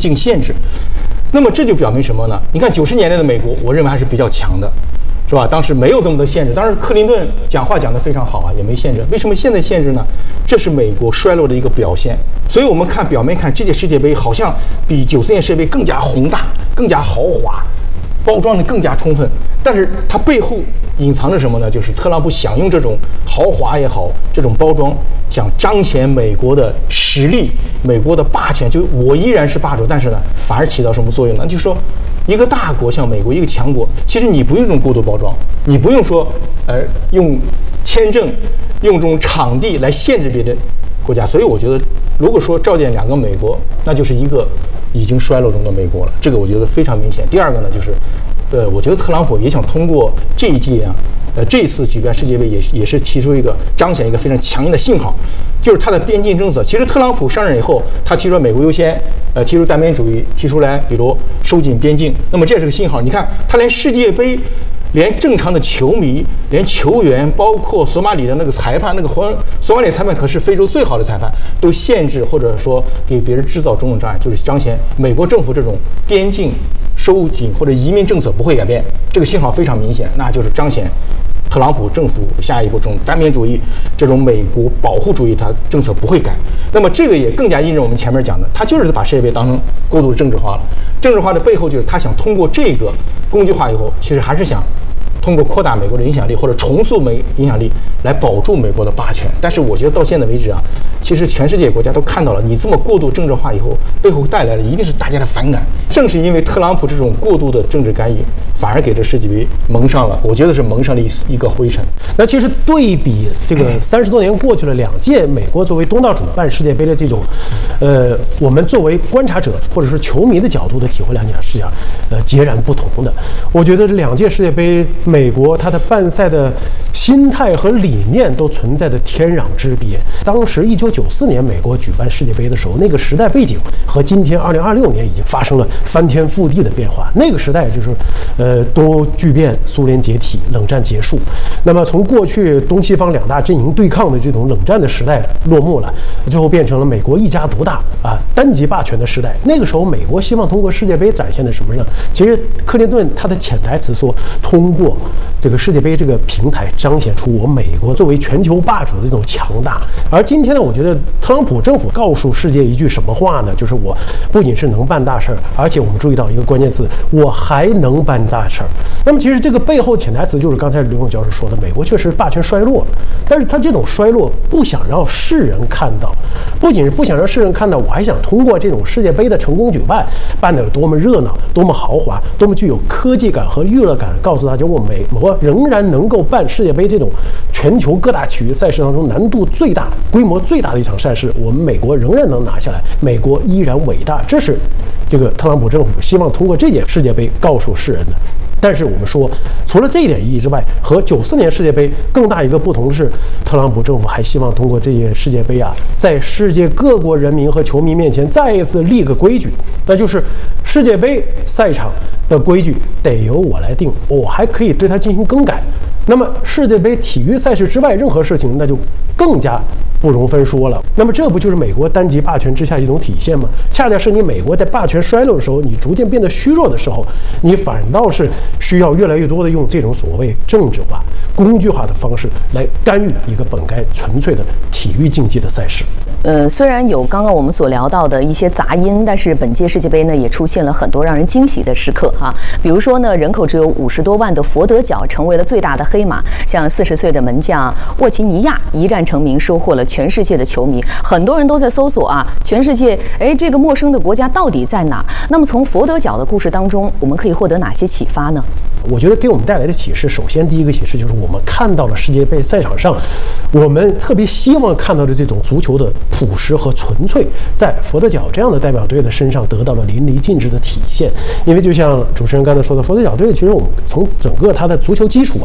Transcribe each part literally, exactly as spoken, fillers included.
境限制。那么这就表明什么呢？你看九十年代的美国，我认为还是比较强的，是吧？当时没有这么多限制，当然克林顿讲话讲得非常好啊，也没限制。为什么现在限制呢？这是美国衰落的一个表现。所以我们看表面看这届世界杯好像比九四年世界杯更加宏大、更加豪华，包装的更加充分，但是它背后隐藏着什么呢？就是特朗普想用这种豪华也好，这种包装，想彰显美国的实力、美国的霸权。就我依然是霸主，但是呢，反而起到什么作用呢？就是说，一个大国像美国，一个强国，其实你不用这种过度包装，你不用说，呃，用签证、用这种场地来限制别的国家。所以我觉得，如果说召见两个美国，那就是一个已经衰落中的美国了，这个我觉得非常明显。第二个呢，就是，呃，我觉得特朗普也想通过这一届啊，呃，这一次举办世界杯也也是提出一个彰显一个非常强硬的信号，就是他的边境政策。其实特朗普上任以后，他提出美国优先，呃，提出单边主义，提出来比如收紧边境，那么这也是个信号。你看，他连世界杯，连正常的球迷、连球员，包括索马里的那个裁判，那个黄索马里裁判可是非洲最好的裁判，都限制或者说给别人制造种种障碍，就是彰显美国政府这种边境收紧或者移民政策不会改变，这个信号非常明显，那就是彰显特朗普政府下一步这种单边主义、这种美国保护主义，它政策不会改。那么这个也更加印证我们前面讲的，他就是把世界杯当成过度政治化了。政治化的背后就是他想通过这个工具化以后，其实还是想通过扩大美国的影响力或者重塑美影响力来保住美国的霸权。但是我觉得到现在为止啊，其实全世界国家都看到了，你这么过度政治化以后，背后带来的一定是大家的反感。正是因为特朗普这种过度的政治干预，反而给这世界杯蒙上了，我觉得是蒙上了一一个灰尘。 那其实对比这个三十多年过去了，两届美国作为东道主办世界杯的这种，呃，我们作为观察者或者是球迷的角度的体会来讲，是讲呃截然不同的。我觉得这两届世界杯，美国它的办赛的心态和理念都存在着天壤之别。当时一九九四年美国举办世界杯的时候，那个时代背景和今天二零二六年已经发生了翻天覆地的变化。那个时代就是，呃，都巨变，苏联解体，冷战结束。那么从过去东西方两大阵营对抗的这种冷战的时代落幕了，最后变成了美国一家独大啊，单极霸权的时代。那个时候，美国希望通过世界杯展现的什么呢？其实克林顿他的潜台词说，通过这个世界杯这个平台彰显出我美国作为全球霸主的这种强大。而今天呢，我觉得特朗普政府告诉世界一句什么话呢？就是我不仅是能办大事儿，而且我们注意到一个关键词，我还能办大事儿。那么其实这个背后潜台词就是刚才刘勇教授说的，美国确实霸权衰落，但是他这种衰落不想让世人看到，不仅是不想让世人看到，我还想通过这种世界杯的成功举办，办得有多么热闹，多么豪华，多么具有科技感和娱乐感，告诉大家我美国仍然能够办世界杯这种全球各大体育赛事当中难度最大、规模最大的一场赛事，我们美国仍然能拿下来，美国依然伟大。这是这个特朗普政府希望通过这届世界杯告诉世人的。但是我们说，除了这一点意义之外，和九四年世界杯更大一个不同是，特朗普政府还希望通过这届世界杯啊，在世界各国人民和球迷面前再一次立个规矩，那就是世界杯赛场的规矩得由我来定，我还可以对它进行更改。那么世界杯体育赛事之外任何事情，那就更加不容分说了。那么这不就是美国单极霸权之下一种体现吗？恰恰是你美国在霸权衰落的时候，你逐渐变得虚弱的时候，你反倒是需要越来越多的用这种所谓政治化、工具化的方式来干预一个本该纯粹的体育竞技的赛事。 呃，虽然有刚刚我们所聊到的一些杂音，但是本届世界杯呢也出现了很多让人惊喜的时刻哈。比如说呢，人口只有五十多万的佛得角成为了最大的黑马，像四十岁的门将沃奇尼亚一战成名，收获了全世界的球迷。很多人都在搜索啊，全世界哎这个陌生的国家到底在哪儿？那么从佛得角的故事当中，我们可以获得哪些启发呢？ 我觉得给我们带来的启示，首先第一个启示就是我们看到了世界杯赛场上，我们特别希望看到的这种足球的朴实和纯粹，在佛得角这样的代表队的身上得到了淋漓尽致的体现。因为就像主持人刚才说的，佛得角队其实我们从整个它的足球基础啊，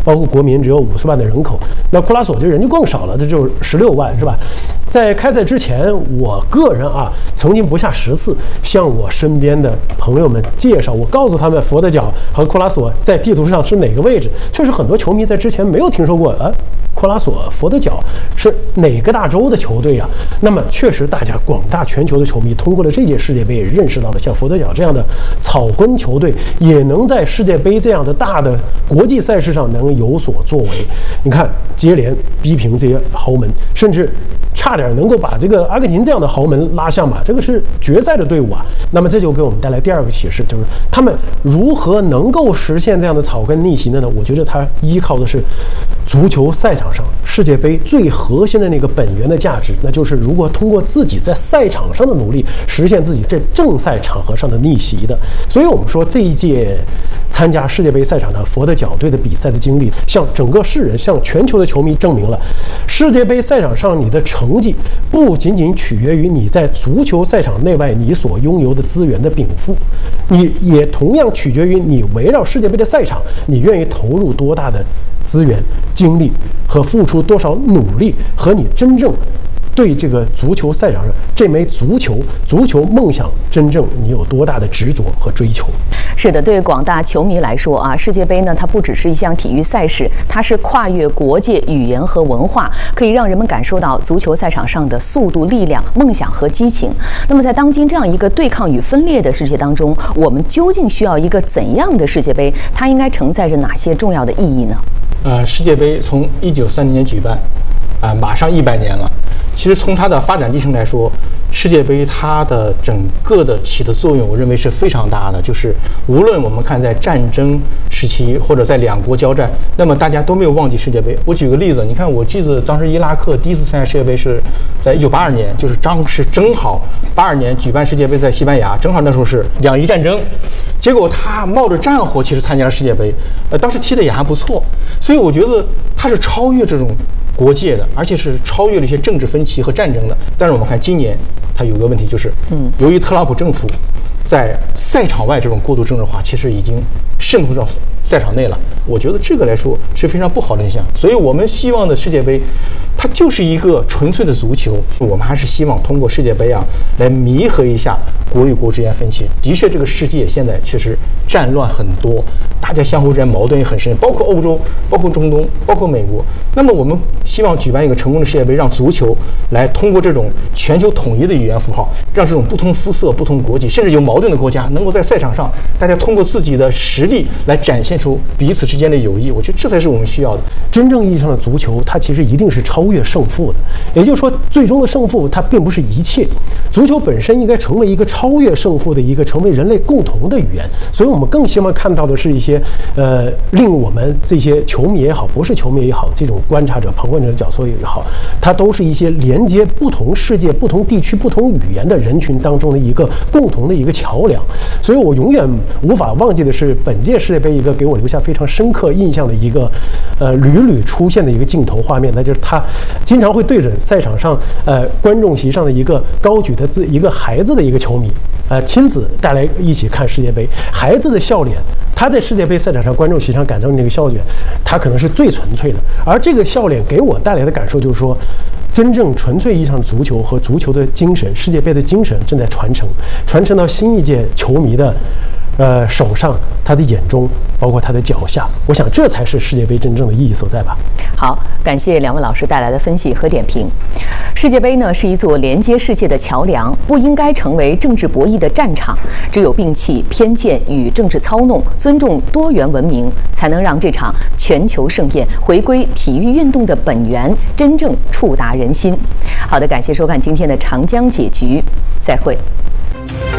包括国民只有五十万的人口，那库拉索这人就更少了，这就是十六万，是吧？在开赛之前，我个人啊，曾经不下十次向我身边的朋友们介绍，我告诉他们佛得角和库拉索在地图上是哪个位置。确实，很多球迷在之前没有听说过啊，库拉索、佛得角是哪个大洲的球队啊？那么，确实，大家广大全球的球迷通过了这届世界杯，认识到了像佛得角这样的草根球队也能在世界杯这样的大的国际赛事上能有所作为。你看，接连逼平这些豪门，甚至差点能够把这个阿根廷这样的豪门拉下马，这个是决赛的队伍啊。那么这就给我们带来第二个启示，就是他们如何能够实现这样的草根逆袭的呢？我觉得他依靠的是足球赛场上世界杯最核心的那个本源的价值，那就是如果通过自己在赛场上的努力，实现自己在正赛场合上的逆袭的。所以我们说这一届参加世界杯赛场的佛得角队的比赛的经历，向整个世人、向全球的球迷证明了，世界杯赛场上你的成绩不仅仅取决于你在足球赛场内外你所拥有的资源的禀赋，你也同样取决于你围绕世界杯的赛场，你愿意投入多大的资源、精力和付出多少努力，和你真正对这个足球赛场上这枚足球足球梦想真正你有多大的执着和追求。 是的，对广大球迷来说啊，世界杯呢，它不只是一项体育赛事，它是跨越国界、语言和文化，可以让人们感受到足球赛场上的速度、力量、梦想和激情。那么在当今这样一个对抗与分裂的世界当中，我们究竟需要一个怎样的世界杯？它应该承载着哪些重要的意义呢？ 呃，世界杯从一九三零年举办，啊、呃，马上一百年了。其实从它的发展历程来说，世界杯它的整个的起的作用，我认为是非常大的。就是无论我们看在战争时期或者在两国交战，那么大家都没有忘记世界杯。我举个例子，你看，我记得当时伊拉克第一次参加世界杯是在一九八二年，就是当时正好八二年举办世界杯在西班牙，正好那时候是两伊战争，结果他冒着战火其实参加了世界杯，呃，当时踢得也还不错。所以我觉得他是超越这种国界的，而且是超越了一些政治分歧和战争的。但是我们看今年，它有个问题就是，嗯，由于特朗普政府在赛场外这种过度政治化，其实已经渗透到赛场内了。我觉得这个来说是非常不好的现象。所以我们希望的世界杯，它就是一个纯粹的足球。我们还是希望通过世界杯啊，来弥合一下国与国之间分歧。的确，这个世界现在确实战乱很多，大家相互之间矛盾也很深，包括欧洲，包括中东，包括美国。那么我们希望举办一个成功的世界杯，让足球来通过这种全球统一的语言符号，让这种不同肤色、不同国籍，甚至有矛盾的国家，能够在赛场上，大家通过自己的实力来展现出彼此之间的友谊。我觉得这才是我们需要的。 真正意义上的足球，它其实一定是超越胜负的。也就是说，最终的胜负它并不是一切。足球本身应该成为一个超越胜负的一个，成为人类共同的语言。所以我们更希望看到的是一些，呃，令我们这些球迷也好，不是球迷也好，这种观察者、旁观者的角色也好，它都是一些连接不同世界、不同地区、不同语言的人群当中的一个共同的一个桥梁。所以我永远无法忘记的是，本届世界杯一个给我留下非常深刻印象的一个，呃，屡屡出现的一个镜头画面，那就是他经常会对着赛场上呃观众席上的一个高举的自一个孩子的一个球迷，呃，亲子带来一起看世界杯，孩子的笑脸，他在世界杯赛场上观众席上感受的那个笑脸，他可能是最纯粹的。而这个笑脸给我带来的感受就是说，真正纯粹意义上的足球和足球的精神，世界杯的精神正在传承，传承到新一届球迷的呃手上，他的眼中，包括他的脚下。我想这才是世界杯真正的意义所在吧。 好，感谢两位老师带来的分析和点评。世界杯呢是一座连接世界的桥梁，不应该成为政治博弈的战场。只有摒弃偏见与政治操弄，尊重多元文明，才能让这场全球盛宴回归体育运动的本源，真正触达人心。好的，感谢收看今天的长江解局，再会。